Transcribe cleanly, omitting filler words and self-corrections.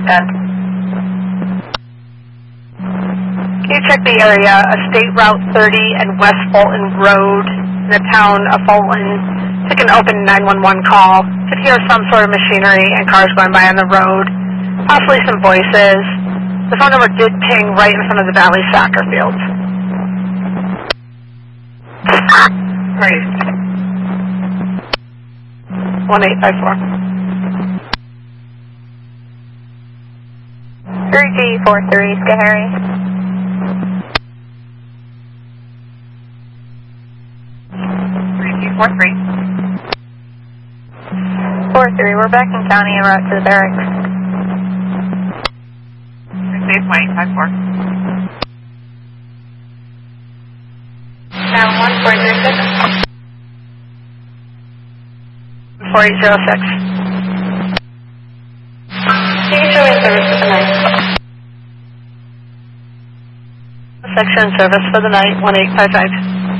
Can you check the area of State Route 30 and West Fulton Road in the town of Fulton? Took an open 911 call. Could hear some sort of machinery and cars going by on the road. Possibly some voices. The phone number did ping right in front of the Valley soccer field. Right. 1854. 3G43, Schoharie. 3G43. 43, we're back in county en route to the barracks. 1854. 91436. 4806. Can you show me service for the night? Section service for the night, 1855.